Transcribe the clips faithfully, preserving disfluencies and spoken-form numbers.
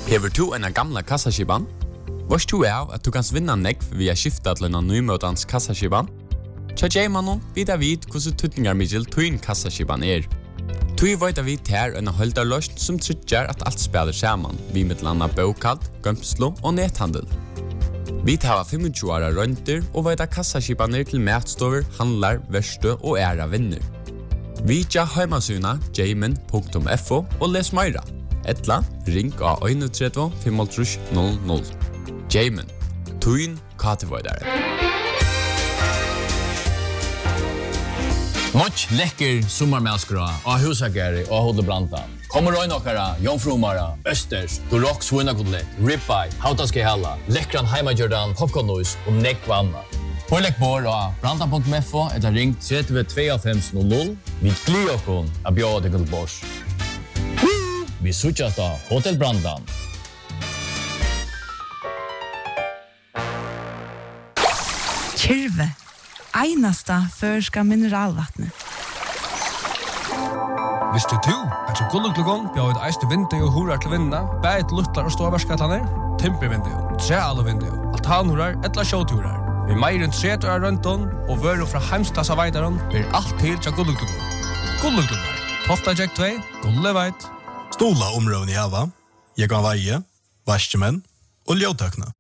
Hever du en gamla kassaskiban? Varst du av at du kan vinna nekv via skifta til en nymøtans kassaskiban? Tja J-mannen vid av vid hvordan tutningar middel tuin kassaskiban er. Tui veit av vid her en holdarløst som tryggjar at alt spiller saman, vi mittlanda bøkald, gømslo og nethandel. Vi tar tjugofem åra rønter og veit av kassaskibaner til matstover, handlar, verstø og æra vinner. Vi tja heimasuna jamin punktum f o og les meira. Etla, ring av tre ett fem null null. Jamin, tuin katevoidare. Much lekker sommarmälskra av husageri och Hodebranta. Kommer röjn åkara, jomfrumara, östers, durock svunagodlet, ribeye, hautaske halla, lekkran heimajordan, popcornnois och nekvanna. Pålägg bor av branta punktum f o eller ring tre två fem null null. Vi glir okon av bjöd till Guldbors. Vi suchas da Hotel Brandan. Kyrve, einasta førska mineralvattnet. Visste du at så gulluglugon bjør et eiste vindu og hurar til vinna, bæt luttlar og ståverskatlaner, timpervindu, trealuvindu, altanhurar, etla sjåturar. Vi meir enn tretu av rønton og vøru fra heimstassa veidaron blir alt til til gulluglugon. Gulluglugon, Tofta Jack två, Gulleveit. Stola områden i hava, jeg kan veie, vaskjemenn og ljøtøkna.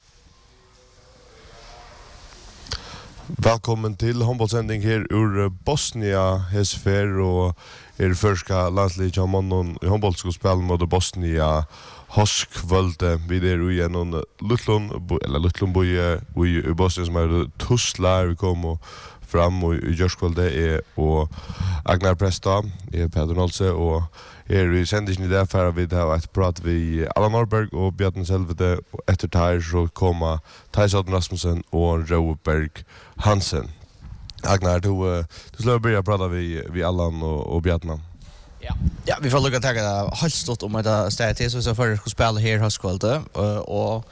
Velkommen til håndbollsending her ur Bosnia hesfer og er förska landslag av mannen i håndboll skulle spela mot Bosnia Hoskvölde vid er i en Lutlon eller Lutlon boje i Bosnia som är Tuzla vi kommer fram och i Jörskvölde är och Agnar Presta är Peter Nolse och er vi sender i det for vi har et prat vi Allan Norberg og Bjarne Selvede og etter der så kommer Theis Odden Rasmussen og Roberg Hansen. Agnar, du, du slår å begynne å prate vi, vi Allan og, og Bjarne. Ja. Ja, vi får lukka til det helt stått om et sted til, så vi får skulle spille her høstkvalitet, og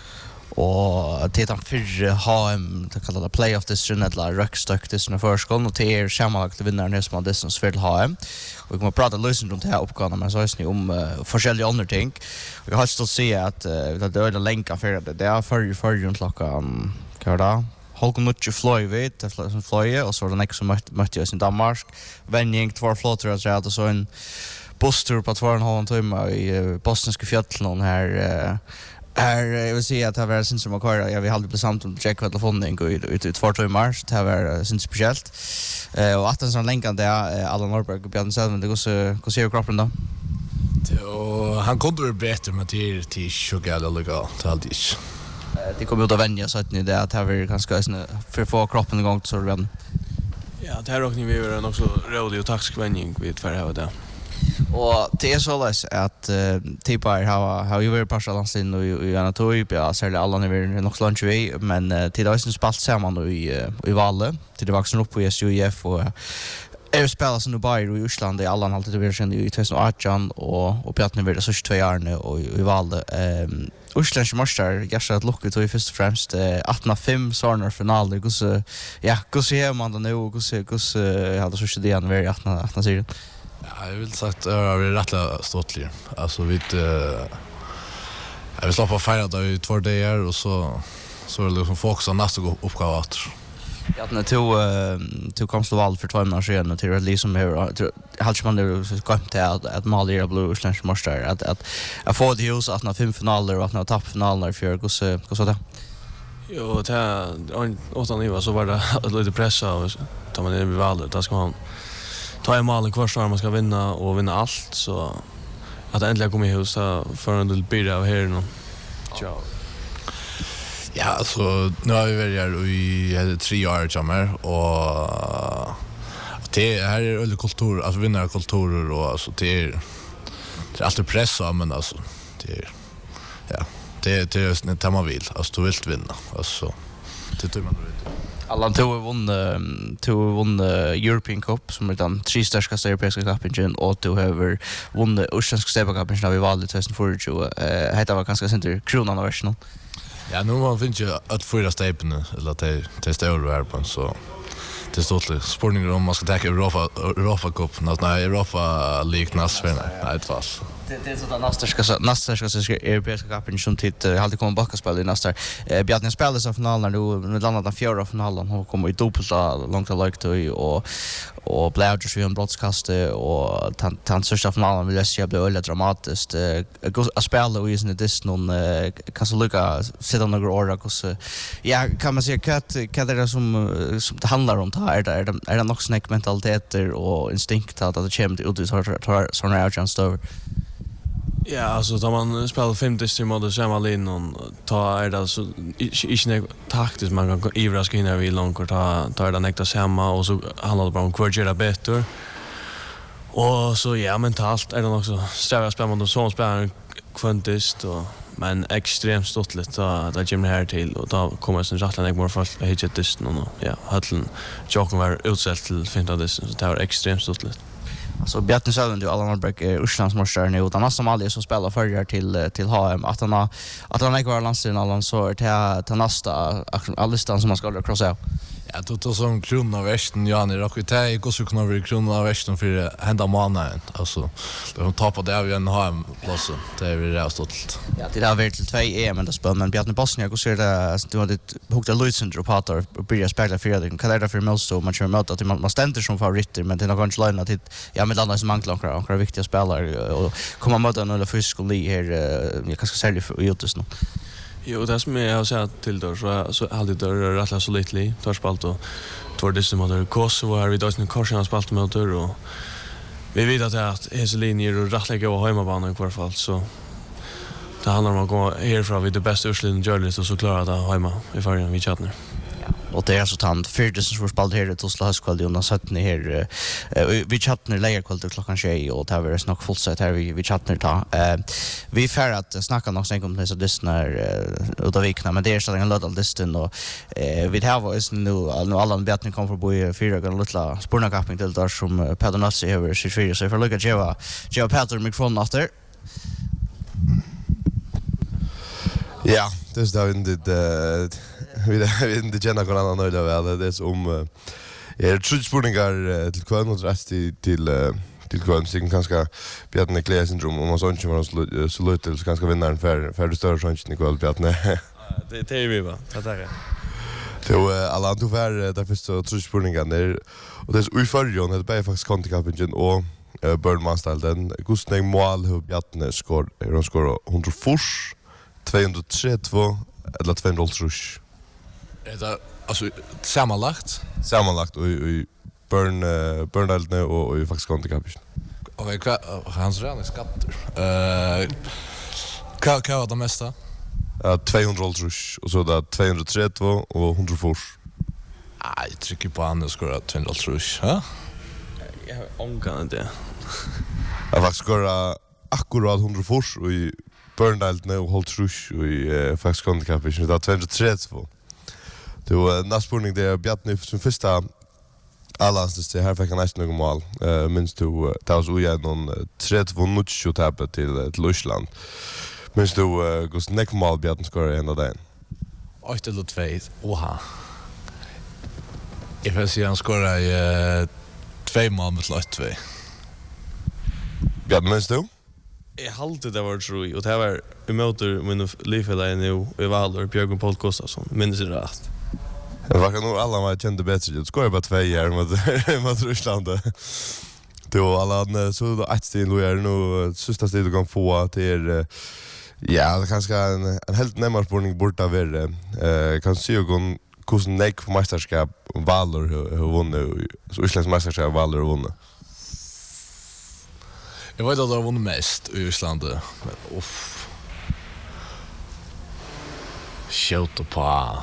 og til den fyrre H M, det kallar det Play of District, eller Røkstøk District førskolen, og til er skjermalagt til vinneren som har District for H M. Og vi kommer prate løsning om det her oppgavene, men så er det om uh, forskjellige andre ting. Og jeg har ikke stått å si at uh, det er lenka for det. Det er før før rundt klokken, hva er det? Holken Nutsje fløy vid, det er som fløy, og så var det nekk som møtte, møtte oss i Danmark. Venjing, tvær flåter, og så en busstur på tvær og en halv timme i uh, bosniske fjøtlen her. Uh, Här jag vill säga att det var syns som att köra. Jag vi hade besamt om check vad telefonen går ut ut två timmar så det var syns speciellt. Eh och att en sån länkande där Allan Norberg och Björn Selved det går så går ser kroppen då. Och han kunde vara bättre med till till sugar eller legalt alltid. Eh det kommer ut att vänja så att ni det att det var ganska för få kroppen igång så det. Ja, det här åkning vi var också rådig och tackskvänning vid för här och där. Och det är så läs att uh, tipar har har ju varit partiellt in och i Anatoli ja särskilt alla när vi nog lunch vi men uh, till det som spalt samman i uh, i Valle till det vuxen upp på S U F och är spelar som Dubai i Island i alla alltid det sen i tjugo arton och och Bjarne vill så två år nu och i Valle ehm Islands mästare jag ska att lucka till först och främst arton fem såna finaler hur så ja hur ser man då nu hur så hur så ja det så det igen var arton arton serien. Ja, jag vill sagt att jag är rätt stoltlig. Alltså vi uh, jag vill slappa fira då i två dagar och så så är det liksom folk som nästa uppgåva att. Ja, när två två kom till val för två månader sedan och till liksom här halt man det så kom till att att Malia Blue Slash Master att att att få det hus att när fem finaler och att när tapp finaler för hur så hur så det. Jo, det åtta nivå så var det lite pressa och tar man det vid valet då ska man ta en mål kvar så man ska vinna och vinna allt så att äntligen komma i hus så för en del bild av här nu. Ja. Ja, alltså nu har vi varit i tre år jammer och det här är öll kultur, alltså vinna kulturer och alltså det är det är alltid press men alltså det är ja, det det är inte man vill, alltså du vill vinna. Alltså det tror man vet. Allan tog vunn tog vunn European Cup som är den tre största europeiska cupen och tog över vunn Oshansk Stepa-cupen när vi valde tjugo tjugo. Eh heter var ganska center kronan av versionen. Ja, nu man finns ju att fyra stepen eller till till stora här på så det är stort spårningar om man ska ta Europa Europa Cup nej Europa League nästa nej det fall. Det det är så att nästa ska nästa ska ska europeiska cupen som tid alltid kommer backa spela i nästa. Bjarne spelar så finalen nu med landet den fjärde finalen har kommit i dubbelt långt långt till och och Blauers vi en broadcast och tant största finalen vill jag säga blev väldigt dramatiskt. Att spela och isn't this någon kan så lucka sitta några år så ja kan man säga att vad det är som som det handlar om här är det är det nog snack mentaliteter och instinkt att det kommer ut ut såna här chanser. Ja, alltså då man spelar fem distrikt mot samma linje och ta är det så inte taktiskt man kan ivra ska hinna vi långt och ta ta det nästa samma och så handlar det bara om hur göra bättre. Och så ja, mentalt är det också större spel mot de som spelar kvantist och men extremt stort lite att det kommer här till och då kommer sen rätt länge mer folk hit till dysten och ja, höllen jocken var utsett till finna det så det var extremt stort lite. Så Bjarne Sölund och Allan Albrecht är Urslandsmästare nu utan nästan alla som spelar förr till till H M att han att han är kvar landslagen Allan så är det till nästa listan som man ska crossa. Ja, då då som krona av västen ja ni rockar till går så kunna vi krona av västen för hända månaden. Alltså de tappar det av en H M plats. Det är vi stolt. Ja, det har varit till två E M men spel men Bjarne Bosnia går ser det du har det hukta Luisen och Pater och börja spela för det kan det för Milso man kör mot att man ständer som favoriter men det är kanske lite att ja med andra som manglar några några viktiga spelare och komma mot en eller fysisk lig här jag kanske sälja för Jotus nu. Jo, det som jag har sagt till då så så hade det rätt så lite tar spalt och två det som hade Kosovo här vi då sen korsen har spalt med och vi vet att att hela linjer och rätt lägga på hemmabanan i alla fall så det handlar om att gå härifrån vid det bästa utsluten görligt och så klara det hemma i förrän vi chatten. Och det är så tant fyrdes som spalt här till Oslo Högskola i under sjutton här vi chatten lägger kväll till klockan tjugo och det var snack fullsatt här vi vi chatten ta vi får att snacka något sen om det så lyssnar ut av vikna men det är så en låt alldeles och vi har var nu nu alla Bjarne kommer för bo fyra gånger lilla spornakapping till där som Peter Nassi över tjugofyra så för lucka Jeva Jeva Peter mikrofon efter. Ja, det är där inte vi vet inte gärna kan annan nöjda väl det är om är tre spurningar till kvann och rätt till till till kvann så kanske Bjarne Klee syndrom om man så inte var så lite så kanske vinna en för för det större chansen i kväll Bjarne. Det det är vi va. Tack tack. Så alla du för där först så tre spurningar där och det är i förjon det är faktiskt kontinkapen och Burnmaster den Gustav Mål hur Bjarne skor är de skor hundrafyrtio tvåhundratrettiotvå eller tvåhundratrus. Är det alltså sammanlagt? Sammanlagt och i burn uh, burnalne och i faktiskt kontinkapen. Okej, okay, hans räna skatter. Eh vad vad var det mesta? Ja, tvåhundratrus och så där tvåhundratrettiotvå och hundrafyrtio. Ah, jag trycker på andra skor att tvåhundratrus, va? Jag har ångan det. Jag faktiskt skora akkurat hundrafyrtio och i burnalne och hundratrus och i uh, faktiskt kontinkapen så där tvåhundratrettiotvå. Det var nästspurning det är Bjarne som första Allas det här fick han nästan några mål. Eh minst du det var så igen någon trettio nutcho tappa till till Ryssland. Minst du går snack mål Bjarne skorar ända där. åtta till två. Oha. Jag vill se han skorar i två mål mot Lott två. Bjarne minst du? Jag halte det var tror och det var emot min livfälla nu i Valor Björn Paul Gustafsson minns det rätt. Det var nog alla man kände bättre. Det skojar bara två år mot mot Ryssland. Det var alla så då ett stil då är nu sista stil du kan få till ja, det kanske en en helt närmare spårning borta över eh kan se ju kon hur näck på mästerskap Valor har vunnit så Islands mästerskap Valor har vunnit. Jag vet att de har vunnit mest i Island. Men uff. Skjuta på.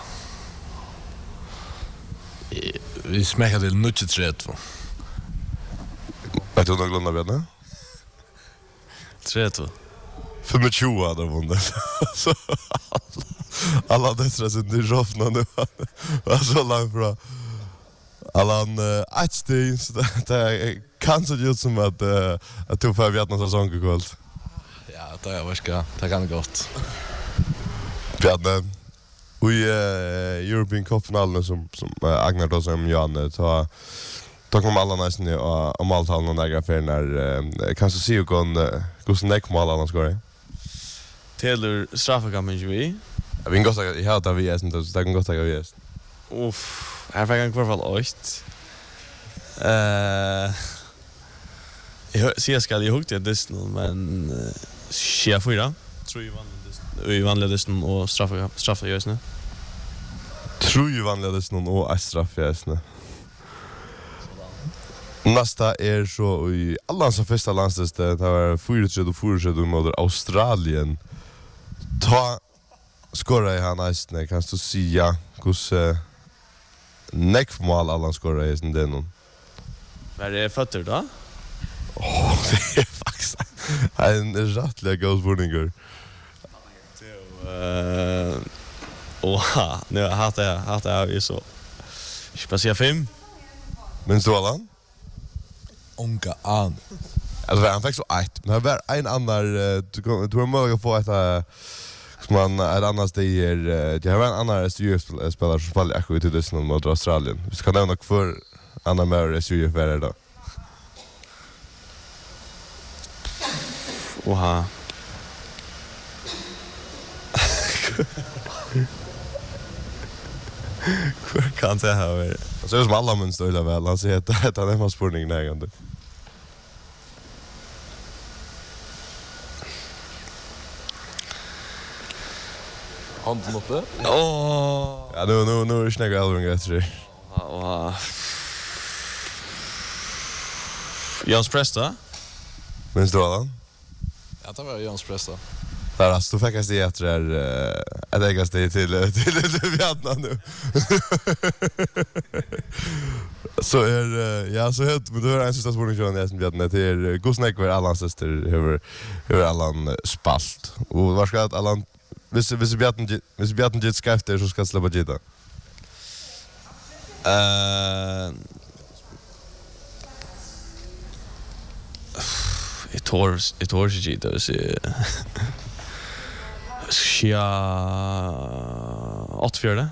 Vi smäcker till nuttetrettiotvå. Vet du något glömna Bjarne? trettiotvå. femtio hade vunnit. Så alla dessa som det rofna nu. Var så långt bra. Alla ett steg så det kan så ut som att att du får Bjarne säsong kul. Ja, det är vad ska. Det kan gott. Bjarne i uh, European Cup-finalen som, som uh, Agnar då som Janne, så då kom alla nästan i och Maltallen och några för när uh, kan du se hur kon hur näck mål alla skor. Taylor straffekampen vi. Jag vill gott att jag hade vi är inte så det kan gott att jag är. Uff, här fick jag kvar fall åt. Eh Jag ser ska jag hugga det men sker fyra. Tror ju vann det. Vi vann det och straffa straffa just nu. Tror ju vann det någon och straff just nu. Nästa är så i alla som första landslaget det var fyra tre och fyra tre mot Australien. Ta skora i han nästan kan du säga hur neck mål alla skora i den den. Var det fötter då? Åh, det är faktiskt en rättlig goalsburninger. Eh och nu har jag har jag ju så. Spacia fem. Men så Allan? Onka an. Alltså han fick så ett. Men det var en annan du du har möjlighet att få ett som man är annars det är det var en annan S U F-spelare som faller akkurat i det mot Australien. Vi ska nämna för andra mer S U F är då. Oha. Hur kan det här vara? Så är det som alla men står väl. Han säger att det är en spurning nägande. Handen uppe. Åh. Ja, nu nu nu är snägga Alvin efter. Oha. Jans Presta? Men står han? Ja, det var Jans Presta. Där alltså du fick jag se efter är att jag ska till till Vietnam nu. Så är ja så helt men det är en sista spurning från det som Vietnam det är hur snägg var alla syster över över alla spalt. Och vad ska att alla Hvis hvis Bjarten hvis Bjarten jet skafter så ska släppa jeta. Eh It tors it tors jeta så Skia åt fjärde.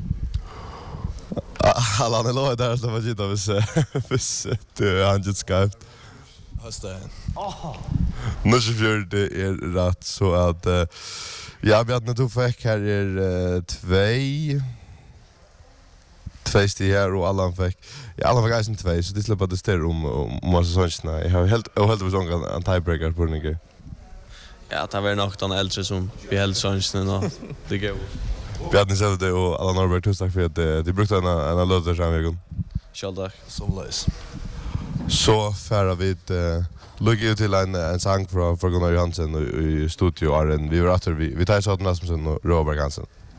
Alla det låter där släppa jeta vis vis det han jet skaft. Hösta. Åh. Nu så fjärde är rätt så att ja, vi hade nog fick här är uh, två två steg här och alla fick ja, alla fick isen två så det släppte det ställ om om massa sånt. Jag har helt och helt sån en tiebreaker på den igen. Ja, det var nog den äldre som vi helt sånt nu det går. Vi hade sett det och alla Norbert hur sagt för att det brukade en en löder som vägen. Kjaldag som läs. Så färra vi ett Lugg ut till en en sång från från Gunnar Johansson i studio Arden. Vi var åter vi vi tar så att Rasmussen och Robert Hansen.